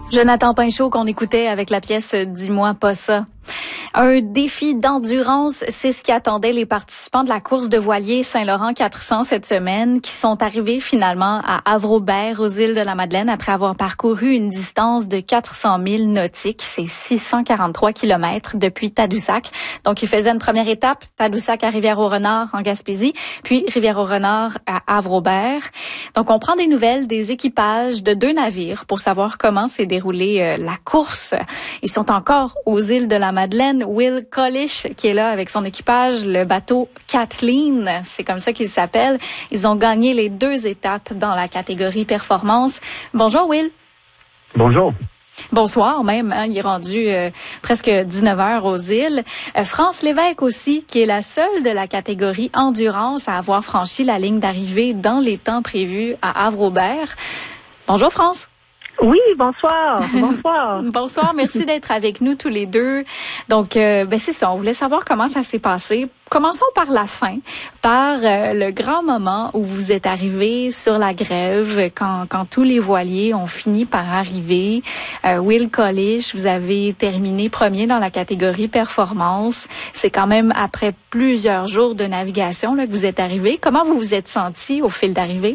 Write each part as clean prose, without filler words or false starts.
Jonathan Pinchot qu'on écoutait avec la pièce « Dis-moi pas ça ». Un défi d'endurance, c'est ce qui attendait les participants de la course de voilier Saint-Laurent 400 cette semaine, qui sont arrivés finalement à Havre-Aubert, aux îles de la Madeleine, après avoir parcouru une distance de 400 000 nautiques. C'est 643 kilomètres depuis Tadoussac. Donc, ils faisaient une première étape, Tadoussac à Rivière-au-Renard en Gaspésie, puis Rivière-au-Renard à Havre-Aubert. Donc, on prend des nouvelles des équipages de 2 navires pour savoir comment s'est déroulée la course. Ils sont encore aux îles de la Madeleine. Will Collish, qui est là avec son équipage, le bateau Kathleen, c'est comme ça qu'il s'appelle. Ils ont gagné les 2 étapes dans la catégorie performance. Bonjour, Will. Bonjour. Bonsoir même, hein, il est rendu presque 19 heures aux îles. France Lévesque aussi, qui est la seule de la catégorie endurance à avoir franchi la ligne d'arrivée dans les temps prévus à Havre-Aubert. Bonjour, France. Oui, bonsoir. Bonsoir. Bonsoir, merci d'être avec nous tous les deux. Donc, c'est ça, on voulait savoir comment ça s'est passé. Commençons par la fin, par le grand moment où vous êtes arrivés sur la grève, quand tous les voiliers ont fini par arriver. Will Collish, vous avez terminé premier dans la catégorie performance. C'est quand même après plusieurs jours de navigation là, que vous êtes arrivés. Comment vous vous êtes senti au fil d'arrivée?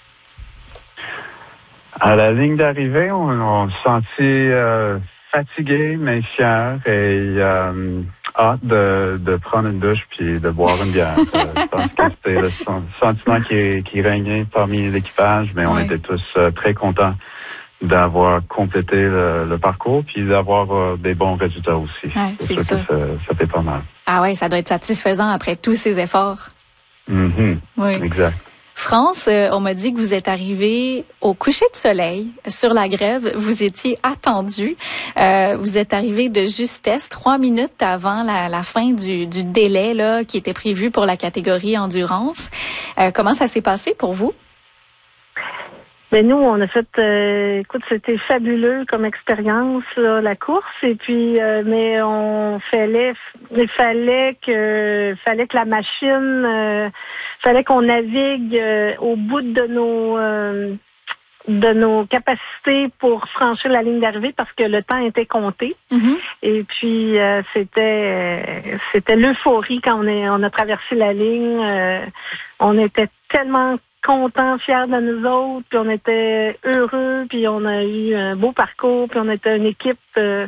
À la ligne d'arrivée, on se sentit fatigué, mais fier et hâte de prendre une douche puis de boire une bière. Je pense que c'était le sentiment qui régnait parmi l'équipage, mais on était tous très contents d'avoir complété le parcours puis d'avoir des bons résultats aussi. Ouais, c'est ça. Ça fait pas mal. Ah ouais, ça doit être satisfaisant après tous ces efforts. Mm-hmm. Oui. Exact. France, on m'a dit que vous êtes arrivé au coucher de soleil sur la grève. Vous étiez attendu. Vous êtes arrivé de justesse 3 minutes avant la fin du délai là qui était prévu pour la catégorie endurance. Comment ça s'est passé pour vous? Ben nous, on a fait, écoute, c'était fabuleux comme expérience là, la course. Et puis, mais il fallait que la machine, fallait qu'on navigue au bout de nos capacités pour franchir la ligne d'arrivée parce que le temps était compté. Mm-hmm. Et puis c'était l'euphorie quand on a traversé la ligne. On était tellement contents, fiers de nous autres, puis on était heureux, puis on a eu un beau parcours, puis on était une équipe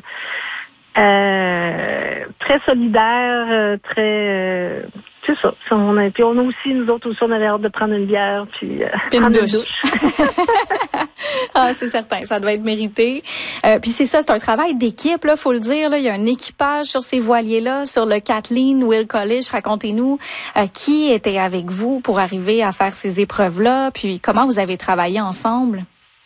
très solidaire, c'est ça. Puis on a aussi, nous autres aussi, on avait hâte de prendre une bière, puis prendre une douche. Ah, c'est certain, ça doit être mérité. Puis c'est ça, c'est un travail d'équipe, là, faut le dire. Là, il y a un équipage sur ces voiliers-là, sur le Kathleen, Will Collish. Racontez-nous qui était avec vous pour arriver à faire ces épreuves-là, puis comment vous avez travaillé ensemble.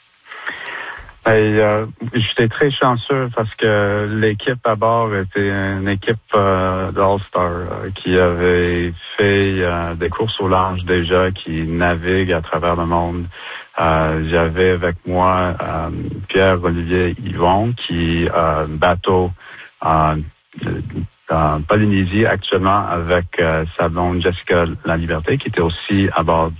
J'étais très chanceux parce que l'équipe à bord était une équipe d'All-Star qui avait fait des courses au large déjà, qui navigue à travers le monde. J'avais avec moi Pierre-Olivier Yvon qui bateau en Polynésie actuellement avec sa blonde Jessica La Liberté qui était aussi à bord